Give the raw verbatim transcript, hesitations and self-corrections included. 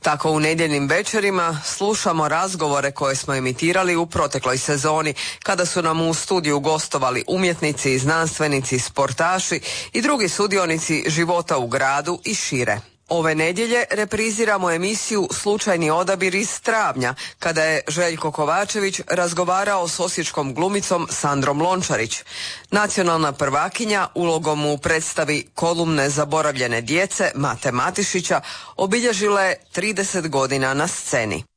Tako u nedjeljnim večerima slušamo razgovore koje smo emitirali u protekloj sezoni, kada su nam u studiju gostovali umjetnici, znanstvenici, sportaši i drugi sudionici života u gradu i šire. Ove nedjelje repriziramo emisiju Slučajni odabir iz travnja, kada je Željko Kovačević razgovarao s osječkom glumicom Sandrom Lončarić. Nacionalna prvakinja ulogom u predstavi Kolumne zaboravljene djece Mate Matišića obilježila je trideset godina na sceni.